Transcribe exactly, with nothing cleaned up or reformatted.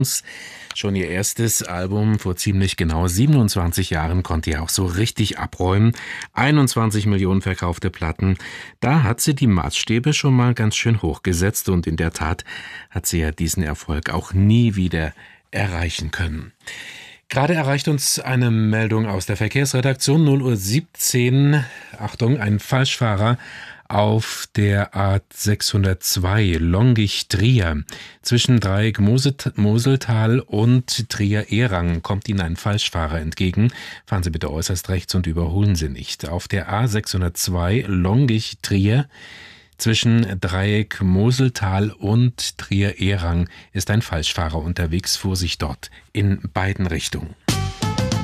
Schon ihr erstes Album vor ziemlich genau siebenundzwanzig Jahren konnte ja auch so richtig abräumen. einundzwanzig Millionen verkaufte Platten. Da hat sie die Maßstäbe schon mal ganz schön hochgesetzt und in der Tat hat sie ja diesen Erfolg auch nie wieder erreichen können. Gerade erreicht uns eine Meldung aus der Verkehrsredaktion, null Uhr siebzehn. Achtung, ein Falschfahrer auf der A sechshundertzwei Longich-Trier. Zwischen Dreieck Moset- Moseltal und Trier-Ehrang kommt Ihnen ein Falschfahrer entgegen. Fahren Sie bitte äußerst rechts und überholen Sie nicht. Auf der A sechshundertzwei Longich-Trier zwischen Dreieck Moseltal und Trier-Ehrang ist ein Falschfahrer unterwegs. Vorsicht dort in beiden Richtungen.